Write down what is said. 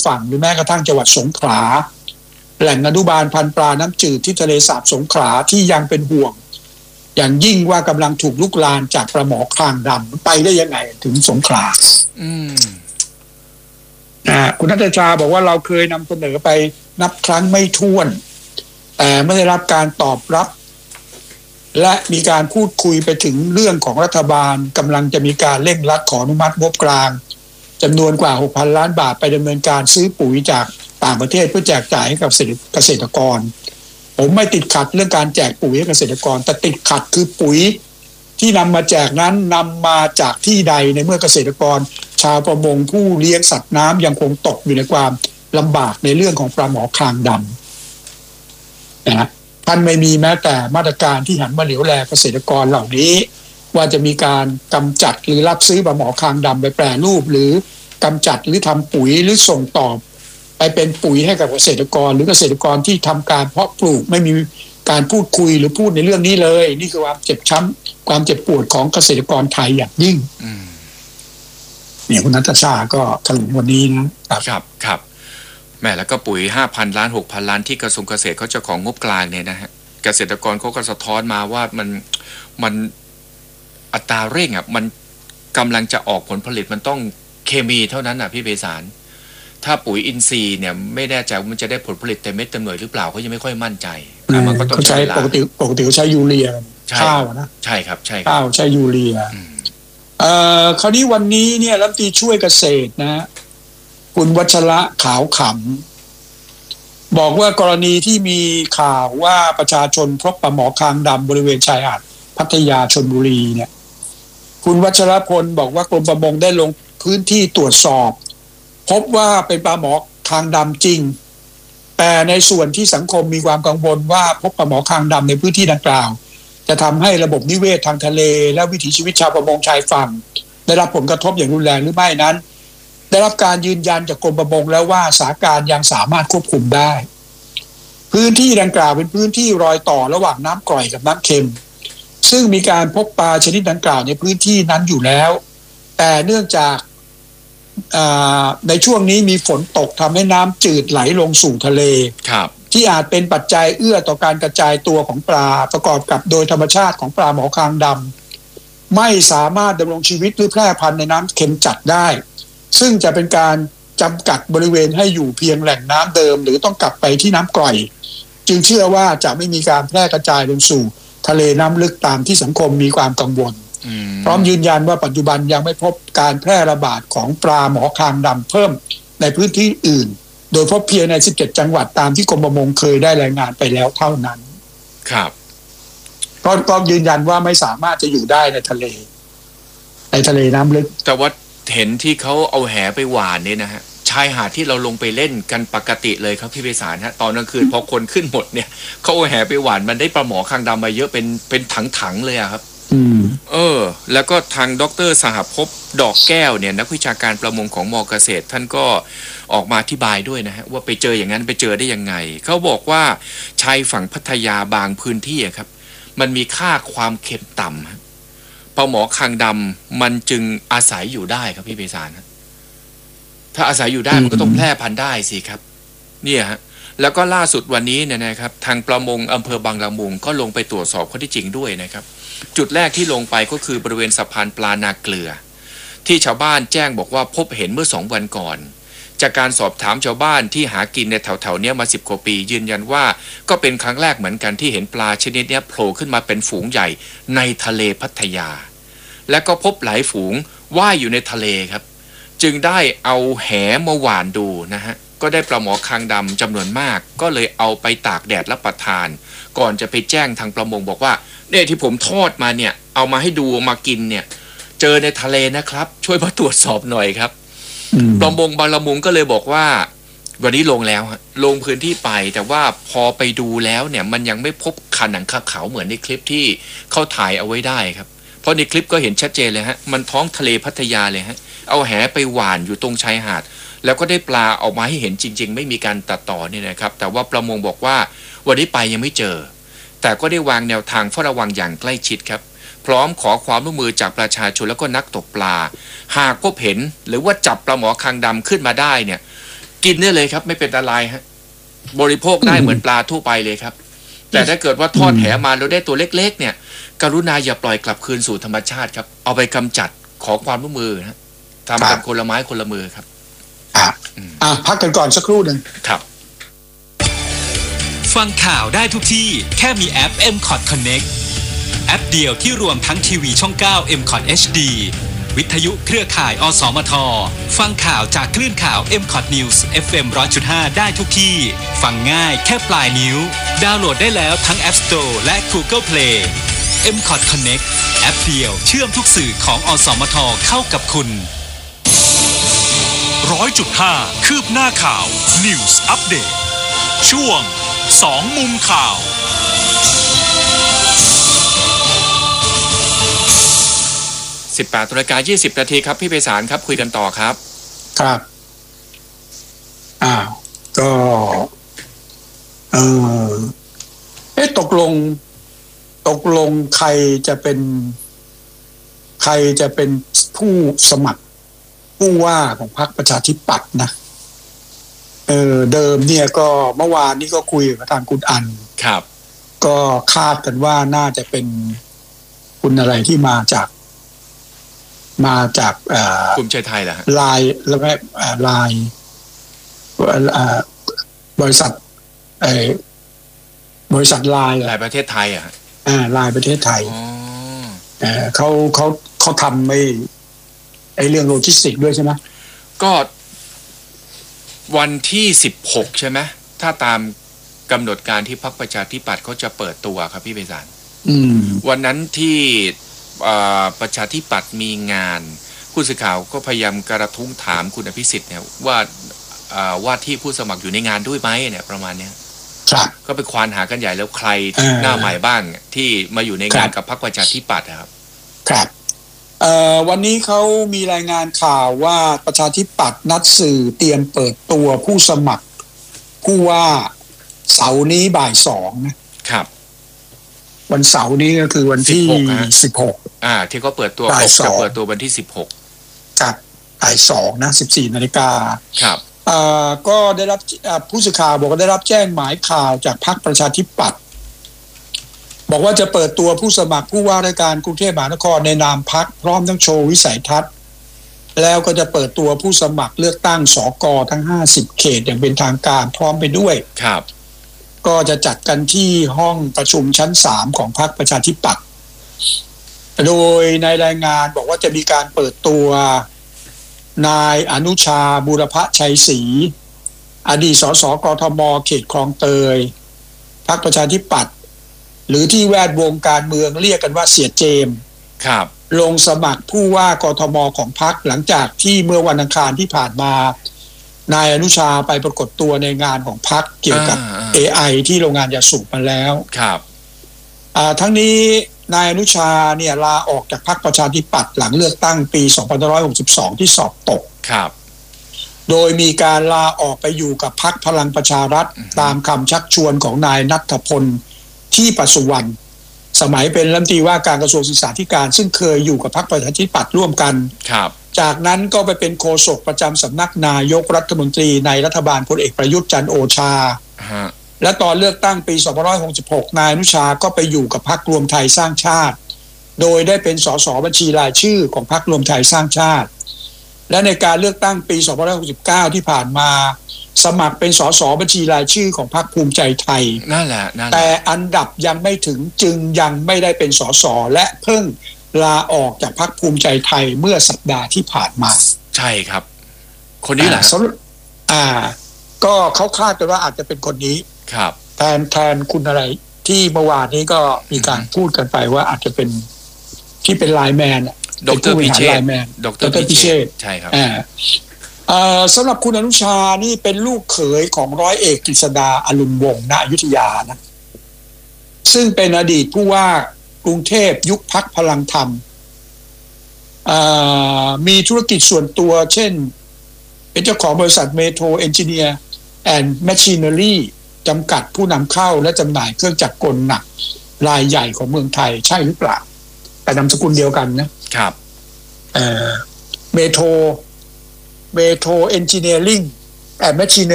ฝั่งหรือแม้กระทั่งจังหวัดสงขลาแหล่งอนุบาลพันธุ์ปลาน้ำจืดที่ทะเลสาบสงขลาที่ยังเป็นห่วงอย่างยิ่งว่ากำลังถูกลุกลามจากปลาหมอคางดำไปได้ยังไงถึงสงขลาคุณนัทชาบอกว่าเราเคยนำเสนอไปนับครั้งไม่ถ้วนแต่ไม่ได้รับการตอบรับและมีการพูดคุยไปถึงเรื่องของรัฐบาลกำลังจะมีการเร่งรัดขออนุมัติงบกลางจำนวนกว่า 6,000 ล้านบาทไปดำเนินการซื้อปุ๋ยจากต่างประเทศเพื่อแจกจ่ายให้กับเกษตรกรผมไม่ติดขัดเรื่องการแจกปุ๋ยให้เกษตรกรแต่ติดขัดคือปุ๋ยที่นำมาแจกนั้นนำมาจากที่ใดในเมื่อเกษตรกรชาวประมงผู้เลี้ยงสัตว์น้ำยังคงตกอยู่ในความลำบากในเรื่องของปลาหมอคางดำนะท่านไม่มีแม้แต่มาตรการที่หันมาเหลียวแลเกษตรกรเหล่านี้ว่าจะมีการกำจัดหรือรับซื้อปลาหมอคางดำไปแปรรูปหรือกำจัดหรือทำปุ๋ยหรือส่งต่อไปเป็นปุ๋ยให้กับเกษตรกรหรือเกษตรกรที่ทำการเพาะปลูกไม่มีการพูดคุยหรือพูดในเรื่องนี้เลยนี่คือความเจ็บช้ำความเจ็บปวดของเกษตรกรไทยอย่างยิ่งเนี่ยคุณนัทชาก็ถลุงวันนี้นะครับแม่แล้วก็ปุ๋ย 5,000 ล้าน 6,000 ล้านที่กระทรวงเกษตรเขาจะของงบกลางเนี่ยนะฮะเกษตรกรเขาก็สะท้อนมาว่ามันอัตราเร่งมันกำลังจะออกผลผลิตมันต้องเคมีเท่านั้นพี่ไพศาลถ้าปุ๋ยอินทรีย์เนี่ยไม่แน่ใจว่ามันจะได้ผลผลิตเต็มเม็ดเต็มหน่วยหรือเปล่าเขายังไม่ค่อยมั่นใจมันก็ต้องใช้ปกติเขาใช้ยูเรียข้าวนะใช่ครับข้าวใช้ยูเรียคราวนี้วันนี้เนี่ยรัฐมนตรีช่วยเกษตรนะคุณวัชระขาวขำบอกว่ากรณีที่มีข่าวว่าประชาชนพบปลาหมอคางดำบริเวณชายหาดพัทยาชลบุรีเนี่ยคุณวัชรพลบอกว่ากรมประมงได้ลงพื้นที่ตรวจสอบพบว่าเป็นปลาหมอคางดำจริงแต่ในส่วนที่สังคมมีความกังวลว่าพบปลาหมอคางดำในพื้นที่ดังกล่าวจะทำให้ระบบนิเวศทางทะเลและวิถีชีวิตชาวประมงชายฝั่งได้รับผลกระทบอย่างรุนแรงหรือไม่นั้นได้รับการยืนยันจากกรมประมงแล้วว่าสถานการณ์ยังสามารถควบคุมได้พื้นที่ดังกล่าวเป็นพื้นที่รอยต่อระหว่างน้ำกร่อยกับน้ำเค็มซึ่งมีการพบปลาชนิดดังกล่าวในพื้นที่นั้นอยู่แล้วแต่เนื่องจากในช่วงนี้มีฝนตกทำให้น้ำจืดไหลลงสู่ทะเลที่อาจเป็นปัจจัยเอื้อต่อการกระจายตัวของปลาประกอบกับโดยธรรมชาติของปลาหมอคางดำไม่สามารถดำรงชีวิตหรือแพร่พันธุ์ในน้ำเค็มจัดได้ซึ่งจะเป็นการจำกัดบริเวณให้อยู่เพียงแหล่งน้ำเดิมหรือต้องกลับไปที่น้ำกร่อยจึงเชื่อว่าจะไม่มีการแพร่กระจายลงสู่ทะเลน้ำลึกตามที่สังคมมีความกังวลพร้อมยืนยันว่าปัจจุบันยังไม่พบการแพร่ระบาดของปลาหมอคางดำเพิ่มในพื้นที่อื่นโดยพบเพียงใน17จังหวัดตามที่กรมประมงเคยได้รายงานไปแล้วเท่านั้นครับก็ยืนยันว่าไม่สามารถจะอยู่ได้ในทะเลน้ำลึกแต่ว่าเห็นที่เขาเอาแหไปหวานเนี่ยนะฮะชายหาดที่เราลงไปเล่นกันปกติเลยครับพี่ไพศาลฮะตอนกลางคืนพอคนขึ้นหมดเนี่ยเขาเอาแหไปหวานมันได้ปลาหมอคางดำมาเยอะเป็นถังๆเลยครับแล้วก็ทางดร.สหภพดอกแก้วเนี่ยนักวิชาการประมงของม.เกษตรท่านก็ออกมาอธิบายด้วยนะฮะว่าไปเจออย่างนั้นไปเจอได้ยังไงเขาบอกว่าชายฝั่งพัทยาบางพื้นที่ครับมันมีค่าความเค็มต่ำปลาหมอคางดำมันจึงอาศัยอยู่ได้ครับพี่ไพศาลถ้าอาศัยอยู่ได้มันก็ต้องแพร่พันธุ์ได้สิครับเนี่ยฮะแล้วก็ล่าสุดวันนี้เนี่ยนะครับทางประมงอำเภอบางละมุงก็ลงไปตรวจสอบข้อที่จริงด้วยนะครับจุดแรกที่ลงไปก็คือบริเวณสะพานปลานาเกลือที่ชาวบ้านแจ้งบอกว่าพบเห็นเมื่อ2 วันก่อนจากการสอบถามชาวบ้านที่หากินในแถวๆนี้มา10 กว่าปียืนยันว่าก็เป็นครั้งแรกเหมือนกันที่เห็นปลาชนิดนี้โผล่ขึ้นมาเป็นฝูงใหญ่ในทะเลพัทยาและก็พบหลายฝูงว่ายอยู่ในทะเลครับจึงได้เอาแหมาหว่านดูนะฮะก็ได้ปลาหมอคางดำจำนวนมากก็เลยเอาไปตากแดดรับประทานก่อนจะไปแจ้งทางประมงบอกว่าเนี่ยที่ผมทอดมาเนี่ยเอามาให้ดูมากินเนี่ยเจอในทะเลนะครับช่วยมาตรวจสอบหน่อยครับประมงบางละมุงก็เลยบอกว่าวันนี้ลงแล้วลงพื้นที่ไปแต่ว่าพอไปดูแล้วเนี่ยมันยังไม่พบขนังคาขาวเหมือนในคลิปที่เขาถ่ายเอาไว้ได้ครับเพราะในคลิปก็เห็นชัดเจนเลยฮะมันท้องทะเลพัทยาเลยฮะเอาแหไปหว่านอยู่ตรงชายหาดแล้วก็ได้ปลาออกมาให้เห็นจริงๆไม่มีการตัดต่อนี่นะครับแต่ว่าประมงบอกว่าวันนี้ไปยังไม่เจอแต่ก็ได้วางแนวทางเฝ้าระวังอย่างใกล้ชิดครับพร้อมขอความร่วมมือจากประชาชนแล้วก็นักตกปลาหากพบเห็นหรือว่าจับปลาหมอคางดำขึ้นมาได้เนี่ยกินได้เลยครับไม่เป็นอะไรฮะบริโภคได้เหมือนปลาทั่วไปเลยครับแต่ถ้าเกิดว่าทอดแหมาแล้วได้ตัวเล็กๆเนี่ยกรุณาอย่าปล่อยกลับคืนสู่ธรรมชาติครับเอาไปกำจัดขอความร่วมมือนะทำกันคนละไม้คนละมือครับพักกันก่อนสักครู่หนึ่งครับฟังข่าวได้ทุกที่แค่มีแอป MCOT Connect แอปเดียวที่รวมทั้งทีวีช่อง 9 MCOT HD วิทยุเครือข่ายอสมทฟังข่าวจากคลื่นข่าว MCOT News FM 100.5 ได้ทุกที่ฟังง่ายแค่ปลายนิ้วดาวน์โหลดได้แล้วทั้ง App Store และ Google Play MCOT Connect แอปเดียวเชื่อมทุกสื่อของอสมทเข้ากับคุณ 100.5 คืบหน้าข่าว News Update ช่วง2มุมข่าว 18:20 นาทีครับพี่ไพศาลครับคุยกันต่อครับครับก็ตกลงใครจะเป็นผู้สมัครผู้ว่าของพรรคประชาธิปัตย์นะเดิมเนี่ยก็เมื่อวานนี้ก็คุยกับทางคุณอันครับก็คาดกันว่าน่าจะเป็นคุณอะไรที่มาจากภูมิใจไทยเหรอฮะลายแล้วก็ลายบริษัทลายประเทศไทยลายประเทศไทยเขาทำไอ้เรื่องโลจิสติกด้วยใช่ไหมก็วันที่16ใช่ไหมถ้าตามกำหนดการที่พรรคประชาธิปัตย์เขาจะเปิดตัวครับพี่ไพศาลวันนั้นที่ประชาธิปัตย์มีงานผู้สื่อข่าวก็พยายามกระทุ้งถามคุณอภิสิทธิ์เนี่ยว่าที่ผู้สมัครอยู่ในงานด้วยไหมเนี่ยประมาณเนี้ยก็ไปควานหากันใหญ่แล้วใครหน้าใหม่บ้างที่มาอยู่ในงานกับพรรคประชาธิปัตย์ครับครับวันนี้เขามีรายงานข่าวว่าประชาธิปัตย์นัดสื่อเตรียมเปิดตัวผู้สมัครผู้ว่าเสาร์นี้บ่าย2นะครับวันเสาร์นี้ก็คือวันที่16 ที่เขาเปิดตัวจะเปิดตัววันที่16 ครับบ่าย2นะ14 นาฬิกาครับก็ได้รับผู้สื่อข่าวบอกว่าได้รับแจ้งหมายข่าวจากพรรคประชาธิปัตย์บอกว่าจะเปิดตัวผู้สมัครผู้ว่าราชการกรุงเทพมหานครในนามพรรคพร้อมทั้งโชว์วิสัยทัศน์แล้วก็จะเปิดตัวผู้สมัครเลือกตั้งสก.ทั้ง50เขตอย่างเป็นทางการพร้อมไปด้วยครับก็จะจัดกันที่ห้องประชุมชั้น3ของพรรคประชาธิปัตย์โดยในรายงานบอกว่าจะมีการเปิดตัวนายอนุชาบูรพชัยศรีอดีตสสกทมเขตคลองเตยพรรคประชาธิปัตย์หรือที่แวดวงการเมืองเรียกกันว่าเสียเจมครับลงสมัครผู้ว่ากทมของพรรคหลังจากที่เมื่อวันอังคารที่ผ่านมานายอนุชาไปปรากฏตัวในงานของพรรคเกี่ยวกับ AI ที่โรงงานยาสูบมาแล้วครับทั้งนี้นายอนุชาเนี่ยลาออกจากพรรคประชาธิปัตย์หลังเลือกตั้งปี2562ที่สอบตกครับโดยมีการลาออกไปอยู่กับพรรคพลังประชารัฐตามคำชักชวนของนายณัฐพลที่ประสุวรรณสมัยเป็นรัฐมนตรีว่าการกระทรวงศึกษาธิการซึ่งเคยอยู่กับพรรคประชาธิปัตย์ร่วมกันครับจากนั้นก็ไปเป็นโฆษกประจำสำนักนายกรัฐมนตรีในรัฐบาลพลเอกประยุทธ์จันทร์โอชาและตอนเลือกตั้งปี2566นายอนุชาก็ไปอยู่กับพรรครวมไทยสร้างชาติโดยได้เป็นสสบัญชีรายชื่อของพรรครวมไทยสร้างชาติและในการเลือกตั้งปี2569ที่ผ่านมาสมัครเป็นสสบัญชีรายชื่อของพรรคภูมิใจไทยนั่นแหละแต่อันดับยังไม่ถึงจึงยังไม่ได้เป็นสสและเพิ่งลาออกจากพรรคภูมิใจไทยเมื่อสัปดาห์ที่ผ่านมาใช่ครับคนนี้แหละก็เขาคาดกันว่าอาจจะเป็นคนนี้ครับแทนคุณอะไรที่เมื่อวานนี้ก็มีการพูดกันไปว่าอาจจะเป็นที่เป็นไลน์แมนดร.พิเชษฐ์ดร.พิเชษฐ์ใช่ครับสำหรับคุณอนุชานี่เป็นลูกเขยของร้อยเอกกฤษดาอรุณวงศ์ณอยุธยานะซึ่งเป็นอดีตผู้ว่ากรุงเทพยุคพรรคพลังธรรมมีธุรกิจส่วนตัวเช่นเป็นเจ้าของบริษัทเมโทรเอนจิเนียร์แอนด์แมชชีเนอรี่จำกัดผู้นำเข้าและจำหน่ายเครื่องจักรกลหนักรายใหญ่ของเมืองไทยใช่หรือเปล่าแต่นามสกุลเดียวกันนะครับเมโทรเอนจิเนียริ่งแมชชีเน